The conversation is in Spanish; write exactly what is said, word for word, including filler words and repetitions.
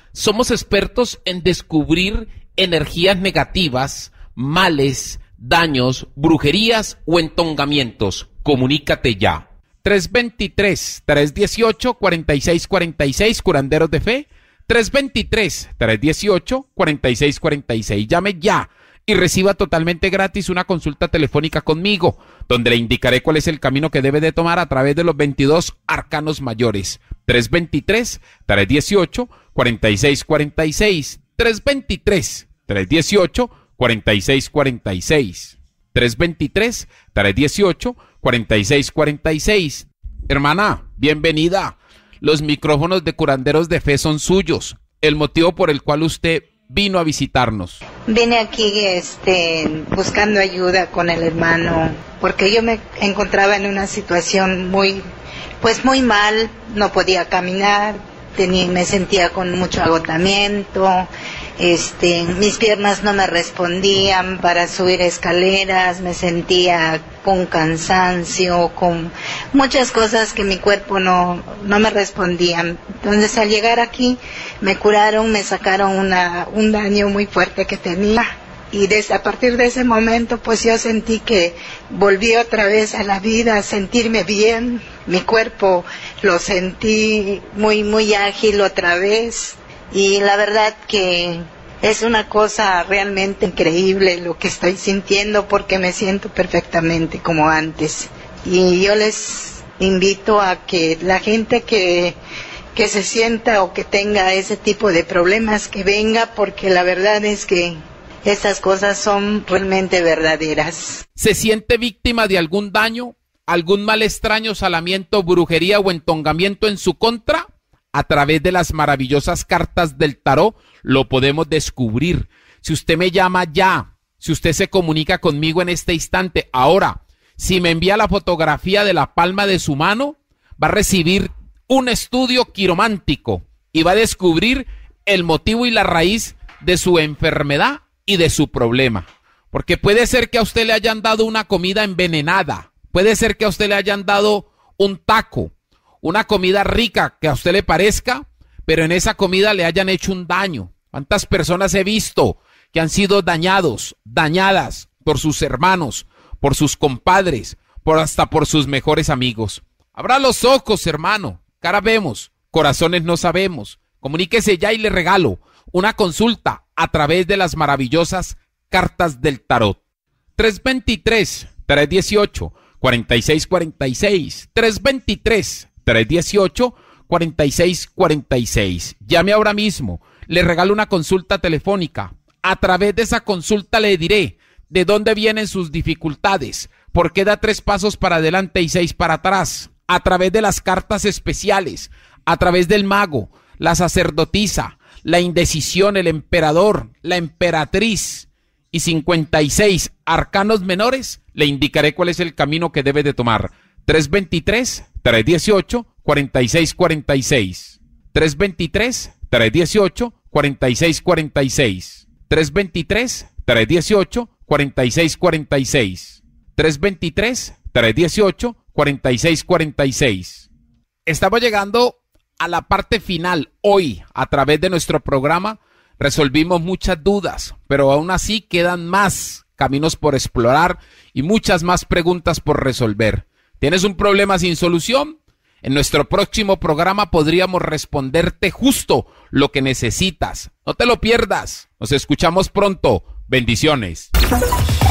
Somos expertos en descubrir energías negativas, males, daños, brujerías o entongamientos. Comunícate ya. tres dos tres, tres uno ocho, cuatro seis cuatro seis, Curanderos de Fe. tres dos tres, tres uno ocho, cuatro seis cuatro seis. Llame ya y reciba totalmente gratis una consulta telefónica conmigo, donde le indicaré cuál es el camino que debe de tomar a través de los veintidós arcanos mayores. tres dos tres, tres uno ocho, cuatro seis cuatro seis. tres dos tres, tres uno ocho, cuatro seis cuatro seis. tres dos tres, tres uno ocho, cuatro seis cuatro seis. Hermana, bienvenida. Los micrófonos de Curanderos de Fe son suyos. El motivo por el cual usted vino a visitarnos. Vine aquí este, buscando ayuda con el hermano, porque yo me encontraba en una situación muy, pues muy mal, no podía caminar, tenía, me sentía con mucho agotamiento, este, mis piernas no me respondían para subir escaleras, me sentía con cansancio, con muchas cosas que mi cuerpo no, no me respondían. Entonces al llegar aquí me curaron, me sacaron una, un daño muy fuerte que tenía, y desde, a partir de ese momento pues yo sentí que volví otra vez a la vida, a sentirme bien, mi cuerpo lo sentí muy muy ágil otra vez, y la verdad que es una cosa realmente increíble lo que estoy sintiendo, porque me siento perfectamente como antes. Y yo les invito a que la gente que, que se sienta o que tenga ese tipo de problemas, que venga, porque la verdad es que estas cosas son realmente verdaderas. ¿Se siente víctima de algún daño, algún mal extraño, salamiento, brujería o entongamiento en su contra? A través de las maravillosas cartas del tarot lo podemos descubrir. Si usted me llama ya, si usted se comunica conmigo en este instante, ahora, si me envía la fotografía de la palma de su mano, va a recibir un estudio quiromántico y va a descubrir el motivo y la raíz de su enfermedad y de su problema. Porque puede ser que a usted le hayan dado una comida envenenada, puede ser que a usted le hayan dado un taco, una comida rica que a usted le parezca, pero en esa comida le hayan hecho un daño. ¿Cuántas personas he visto que han sido dañados, dañadas por sus hermanos, por sus compadres, por hasta por sus mejores amigos? Abra los ojos, hermano. Cara vemos, corazones no sabemos. Comuníquese ya y le regalo una consulta a través de las maravillosas cartas del tarot. tres dos tres, tres uno ocho, cuatro seis cuatro seis. tres dos tres, tres uno ocho, cuatro seis cuatro seis. Llame ahora mismo, le regalo una consulta telefónica. A través de esa consulta le diré de dónde vienen sus dificultades, por qué da tres pasos para adelante y seis para atrás. A través de las cartas especiales, a través del mago, la sacerdotisa, la indecisión, el emperador, la emperatriz y cincuenta y seis arcanos menores, le indicaré cuál es el camino que debe de tomar. tres dos tres, tres uno ocho, cuatro seis cuatro seis. tres dos tres, tres uno ocho, cuatro seis cuatro seis. tres dos tres, tres uno ocho, cuatro seis cuatro seis. tres dos tres, tres uno ocho, cuatro seis cuatro seis. Estamos llegando a la parte final. Hoy, a través de nuestro programa, resolvimos muchas dudas, pero aún así quedan más caminos por explorar y muchas más preguntas por resolver. ¿Tienes un problema sin solución? En nuestro próximo programa podríamos responderte justo lo que necesitas. No te lo pierdas. Nos escuchamos pronto. Bendiciones.